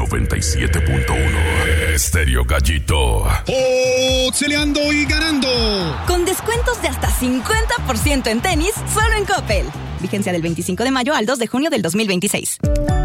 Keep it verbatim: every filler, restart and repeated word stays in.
noventa y siete punto uno. Estéreo Gallito. ¡Oxeleando y ganando! Con descuentos de hasta cincuenta por ciento en tenis, solo en Coppel. Vigencia del veinticinco de mayo al dos de junio del dos mil veintiséis.